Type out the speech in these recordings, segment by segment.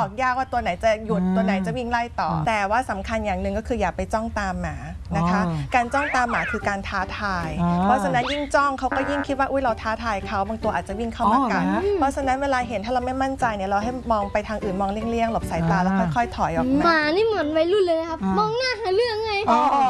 บอกยากว่าตัวไหนจะหยุดตัวไหนจะวิ่งไล่ต่อแต่ว่าสำคัญอย่างหนึ่งก็คืออย่าไปจ้องตามหมานะคะการจ้องตามหมาคือการท้าทายเพราะฉะนั้นยิ่งจ้องเขาก็ยิ่งคิดว่าอุ้ยเราท้าทายเขาบางตัวอาจจะวิ่งเข้ามากัดเพราะฉะนั้นเวลาเห็นถ้าเราไม่มั่นใจเนี่ยเราให้มองไปทางอื่นมองเลี่ยงๆหลบสายตาแล้วค่อยๆถอยออกมาหมานี่เหมือนวัยรุ่นเลยนะครับมองหน้าหาเรื่องไง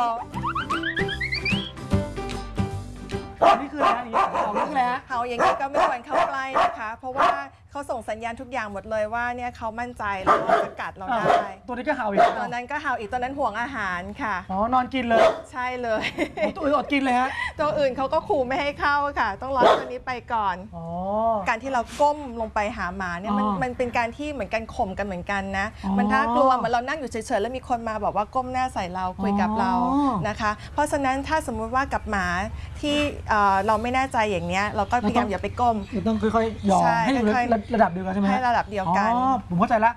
นี่คืออะไรนี่คืออะไรเห่าอย่างนี้ก็ไม่ควรเข้าใกล้นะคะเพราะว่าเขาส่งสัญญาณทุกอย่างหมดเลยว่าเนี่ยเขามั่นใจแล้วเขาจะกัดเราได้ตัวนี้ก็เห่าอีกตอนนั้นก็เห่าอีกตอนนั้นห่วงอาหารค่ะนอนกินเลยใช่เลยตัวอื่นอดกินเลยฮะตัวอื่นเขาก็ขู่ไม่ให้เข้าค่ะต้องรอตัวนี้ไปก่อนการที่เราก้มลงไปหาหมาเนี่ยมันเป็นการที่เหมือนกันข่มกันเหมือนกันนะมันน่ากลัวเหมือนเรานั่งอยู่เฉยๆแล้วมีคนมาบอกว่าก้มหน้าใส่เราคุยกับเรานะคะเพราะฉะนั้นถ้าสมมุติว่ากับหมาที่เราไม่แน่ใจอย่างเนี้ยเราก็พยายามอย่าไปก้มต้องค่อยๆย่อให้อยู่ระดับเดียวกันใช่ไหมให้ระดับเดียวกันผมเข้าใจละ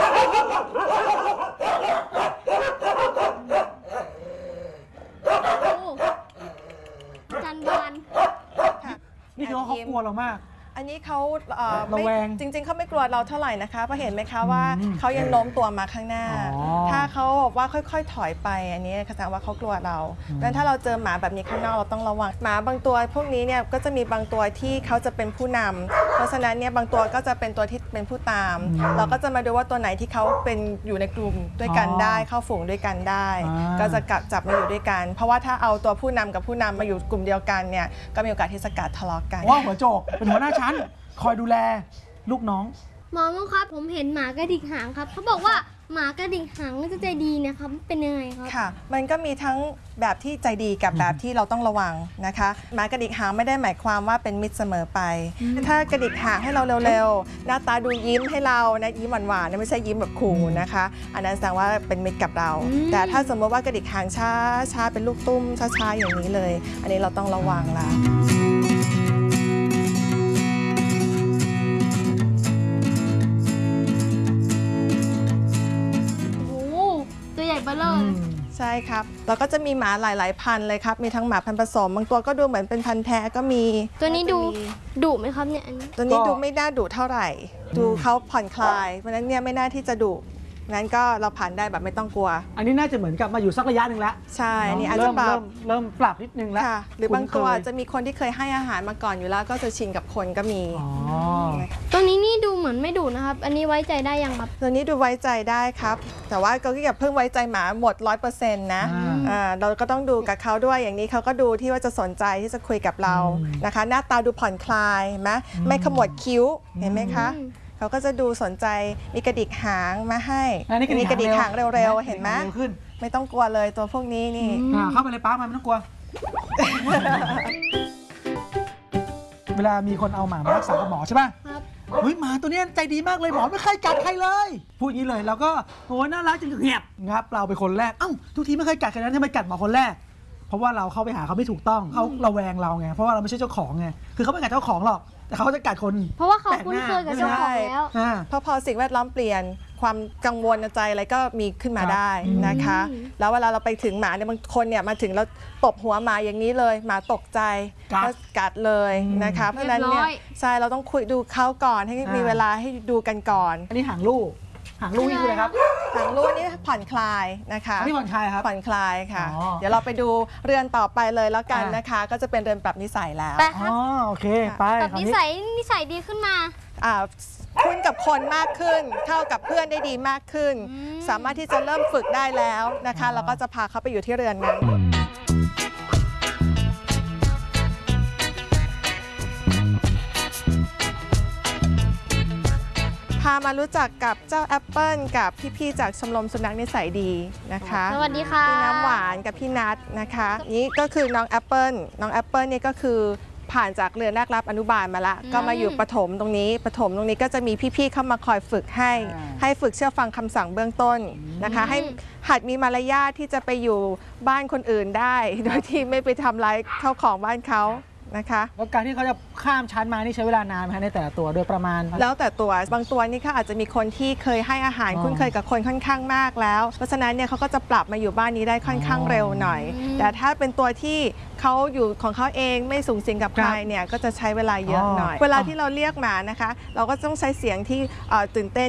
จันบานนี่คือเขากลัวเรามากอันนี้เขาระแวงจริงๆเขาไม่กลัวเราเท่าไหร่นะคะเพราะเห็นไหมคะว่าเขายังโน้มตัวมาข้างหน้าถ้าเขาบอกว่าค่อยๆถอยไปอันนี้แสดงว่าเขากลัวเราดังนั้นถ้าเราเจอหมาแบบนี้ข้างนอกเราต้องระวังหมาบางตัวพวกนี้เนี่ยก็จะมีบางตัวที่เขาจะเป็นผู้นำเพราะฉะนั้นเนี่ยบางตัวก็จะเป็นตัวที่เป็นผู้ตามเราก็จะมาดูว่าตัวไหนที่เขาเป็นอยู่ในกลุ่มด้วยกันได้เข้าฝูงด้วยกันได้ก็จะจับมาอยู่ด้วยกันเพราะว่าถ้าเอาตัวผู้นำกับผู้นำมาอยู่กลุ่มเดียวกันเนี่ยก็มีโอกาสที่จะกัดทะเลาะกันว่าหัวโจกเป็นหัวหน้าชั้นคอยดูแลลูกน้องหมอครับผมเห็นหมากระดิกหางครับเขาบอกว่าหมากระดิกหางจะใจดีนะครับเป็นยังไงครับค่ะมันก็มีทั้งแบบที่ใจดีกับแบบที่เราต้องระวังนะคะหมากระดิกหางไม่ได้หมายความว่าเป็นมิตรเสมอไปถ้ากระดิกหางให้เราเร็วๆหน้าตาดูยิ้มให้เรานะยิ้มหวานๆไม่ใช่ยิ้มแบบขู่นะคะอันนั้นแสดงว่าเป็นมิตรกับเราแต่ถ้าสมมติว่ากระดิกหางช้าเป็นลูกตุ้มช้าๆอย่างนี้เลยอันนี้เราต้องระวังละตัวใหญ่เบ้อเร่อใช่ครับแล้วก็จะมีหมาหลายๆพันเลยครับมีทั้งหมาพันธุ์ผสมบางตัวก็ดูเหมือนเป็นพันธุ์แท้ก็มีตัวนี้ดูดุไหมครับเนี่ยตัวนี้ดูไม่น่าดุเท่าไหร่ดูเขาผ่อนคลายเพราะฉะนั้นเนี่ยไม่น่าที่จะดุนั้นก็เราผ่านได้แบบไม่ต้องกลัวอันนี้น่าจะเหมือนกับมาอยู่สักระยะหนึ่งแล้วใช่อันนี้อาจจะเริ่มปรับนิดนึงแล้วหรือบางตัวจะมีคนที่เคยให้อาหารมาก่อนอยู่แล้วก็จะชินกับคนก็มีตัวนี้นี่ดูเหมือนไม่ดุนะครับอันนี้ไว้ใจได้ยังครับตัวนี้ดูไว้ใจได้ครับแต่ว่าก็อย่าเพิ่งไว้ใจหมาหมด 100% นะเราก็ต้องดูกับเขาด้วยอย่างนี้เขาก็ดูที่ว่าจะสนใจที่จะคุยกับเรานะคะหน้าตาดูผ่อนคลายไหมไม่ขมวดคิ้วเห็นไหมคะเขาก็จะดูสนใจมีกระดิกหางมาให้มีกระดิกหางเร็วๆเห็นไหมไม่ต้องกลัวเลยตัวพวกนี้นี่เข้าไปเลยป้ามันไม่ต้องกลัวเวลามีคนเอาหมามารักษากับหมอใช่ป่ะเฮ้ยหมาตัวนี้ใจดีมากเลยหมอไม่เคยกัดใครเลยพูดอย่างนี้เลยแล้วก็โอ้ยน่ารักจนเงียบงับเราไปคนแรกทุกทีไม่เคยกัดใครนั้นทำไมกัดหมอคนแรกเพราะว่าเราเข้าไปหาเขาไม่ถูกต้องเขาระแวงเราไงเพราะว่าเราไม่ใช่เจ้าของไงคือเขาไม่กัดเจ้าของหรอกแต่เขาจะกัดคนเพราะว่าเขาคุ้นเคยกับเจ้าของแล้วพอสิ่งแวดล้อมเปลี่ยนความกังวลใจอะไรก็มีขึ้นมาได้นะคะแล้วเวลาเราไปถึงหมาเนี่ยบางคนเนี่ยมาถึงแล้วตบหัวหมาอย่างนี้เลยหมาตกใจก็กัดเลยนะคะเพราะฉะนั้นเนี่ยใช่เราต้องคุยดูเขาก่อนให้มีเวลาให้ดูกันก่อนอันนี้หางลูกนี่คืออะไรครับหางลูกนี่ผ่อนคลายนะคะนี่ผ่อนคลายครับผ่อนคลายค่ะเดี๋ยวเราไปดูเรือนต่อไปเลยแล้วกันนะคะก็จะเป็นเรือนปรับนิสัยแล้วโอเคไปปรับนิสัยดีขึ้นมาคุ้นกับคนมากขึ้นเข้ากับเพื่อนได้ดีมากขึ้นสามารถที่จะเริ่มฝึกได้แล้วนะคะแล้วก็จะพาเขาไปอยู่ที่เรือนนั้นพามารู้จักกับเจ้าแอปเปิลกับพี่ๆจากชมรมสุนัขนิสัยดีนะคะสวัสดีค่ะพี่น้ำหวานกับพี่นัทนะคะนี่ก็คือน้องแอปเปิลนี่ก็คือผ่านจากเรือนแรกรับอนุบาลมาละก็มาอยู่ประถมตรงนี้ก็จะมีพี่ๆเข้ามาคอยฝึกให้ฝึกเชื่อฟังคำสั่งเบื้องต้นนะคะให้หัดมีมารยาทที่จะไปอยู่บ้านคนอื่นได้โดยที่ไม่ไปทำร้ายเข้าของบ้านเขานะคะแล้วการที่เขาจะข้ามชั้นมานี่ใช้เวลานานไหมในแต่ละตัวโดยประมาณแล้วแต่ตัวบางตัวนี่เขาอาจจะมีคนที่เคยให้อาหารคุ้นเคยกับคนค่อนข้างมากแล้วเพราะฉะนั้นเนี่ยเขาก็จะปรับมาอยู่บ้านนี้ได้ค่อนข้างเร็วหน่อยแต่ถ้าเป็นตัวที่เขาอยู่ของเขาเองไม่สูงสิงกับใครเนี่ยก็จะใช้เวลาเยอะหน่อยเวลาที่เราเรียกหมานะคะเราก็ต้องใช้เสียงที่ตื่นเต้น